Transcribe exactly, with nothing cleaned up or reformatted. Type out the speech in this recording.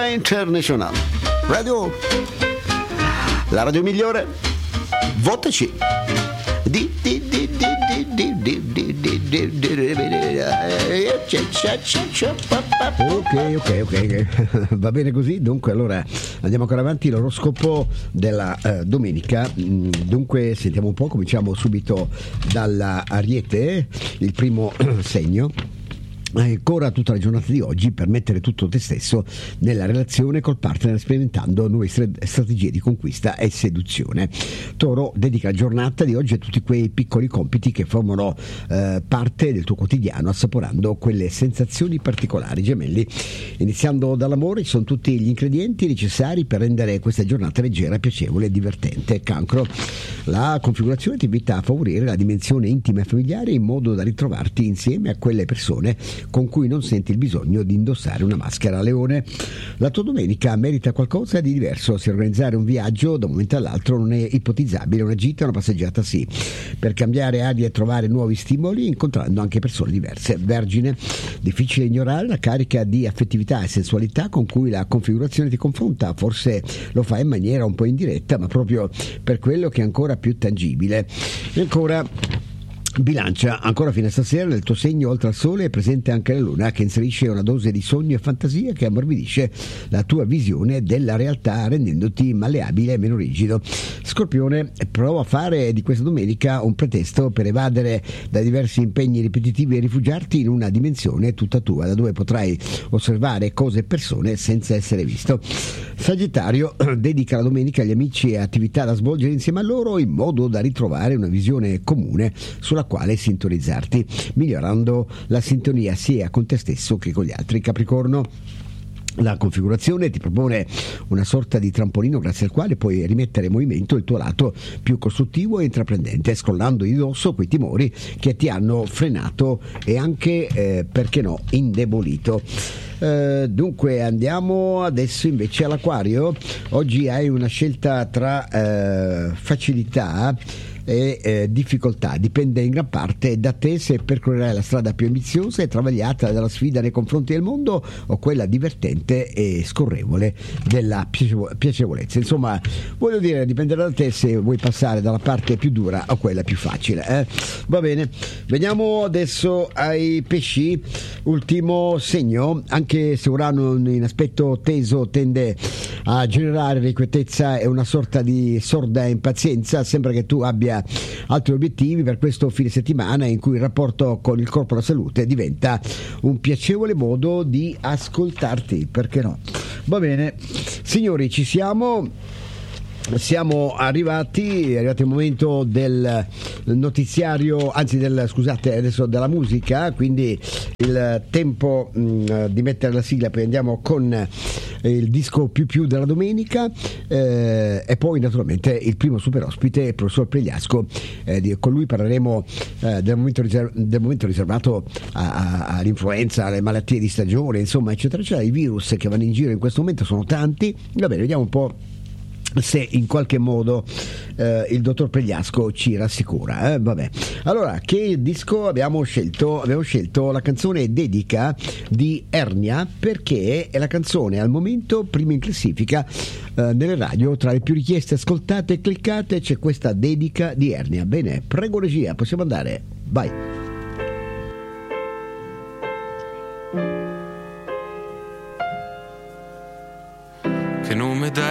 International Radio, la radio migliore. Votaci. Di di di di di di di di di di. Ok, ok, ok, va bene così. Dunque, allora andiamo ancora avanti. L'oroscopo della uh, domenica. Dunque, sentiamo un po'. Cominciamo subito dalla Ariete, il primo segno. Ancora tutta la giornata di oggi per mettere tutto te stesso nella relazione col partner, sperimentando nuove strategie di conquista e seduzione. Toro, dedica la giornata di oggi a tutti quei piccoli compiti che formano eh, parte del tuo quotidiano, assaporando quelle sensazioni particolari. Gemelli, iniziando dall'amore, ci sono tutti gli ingredienti necessari per rendere questa giornata leggera, piacevole e divertente. Cancro, la configurazione ti invita a favorire la dimensione intima e familiare in modo da ritrovarti insieme a quelle persone con cui non senti il bisogno di indossare una maschera. Leone, la tua domenica merita qualcosa di diverso. Se organizzare un viaggio da un momento all'altro non è ipotizzabile, una gita, una passeggiata sì, per cambiare aria e trovare nuovi stimoli, incontrando anche persone diverse. Vergine, difficile ignorare la carica di affettività e sensualità con cui la configurazione ti confronta. Forse lo fa in maniera un po' indiretta, ma proprio per quello che è ancora più tangibile. E ancora Bilancia, ancora fino a stasera nel tuo segno, oltre al sole, è presente anche la luna, che inserisce una dose di sogno e fantasia che ammorbidisce la tua visione della realtà, rendendoti malleabile e meno rigido. Scorpione, prova a fare di questa domenica un pretesto per evadere da diversi impegni ripetitivi e rifugiarti in una dimensione tutta tua, da dove potrai osservare cose e persone senza essere visto. Sagittario, dedica la domenica agli amici e attività da svolgere insieme a loro, in modo da ritrovare una visione comune sulla quale sintonizzarti, migliorando la sintonia sia con te stesso che con gli altri. Capricorno, la configurazione ti propone una sorta di trampolino grazie al quale puoi rimettere in movimento il tuo lato più costruttivo e intraprendente, scrollando di dosso quei timori che ti hanno frenato e anche, eh, perché no, indebolito. Uh, dunque andiamo adesso invece all'Acquario. Oggi hai una scelta tra uh, facilità e eh, difficoltà. Dipende in gran parte da te se percorrerai la strada più ambiziosa e travagliata dalla sfida nei confronti del mondo o quella divertente e scorrevole della piacevolezza. Insomma, voglio dire, dipenderà da te se vuoi passare dalla parte più dura o quella più facile, eh? Va bene, veniamo adesso ai pesci, ultimo segno. Anche se Urano in aspetto teso tende a generare irrequietezza e una sorta di sorda impazienza, sembra che tu abbia altri obiettivi per questo fine settimana in cui il rapporto con il corpo e la salute diventa un piacevole modo di ascoltarti, perché no? Va bene, signori, ci siamo. Siamo arrivati, è arrivato il momento del notiziario, anzi del, scusate, adesso della musica, quindi il tempo mh, di mettere la sigla, poi andiamo con il disco più più della domenica, eh, e poi naturalmente il primo super ospite, il professor Pregliasco, eh, di, con lui parleremo eh, del, momento riserv- del momento riservato a, a, all'influenza, alle malattie di stagione, insomma eccetera eccetera. I virus che vanno in giro in questo momento sono tanti. Va bene, vediamo un po' se in qualche modo eh, il dottor Pregliasco ci rassicura, eh? Vabbè. Allora, che disco abbiamo scelto? Abbiamo scelto la canzone Dedica di Ernia, perché è la canzone al momento prima in classifica eh, nelle radio, tra le più richieste, ascoltate e cliccate c'è questa Dedica di Ernia. Bene, prego regia, possiamo andare, vai. Che nome dai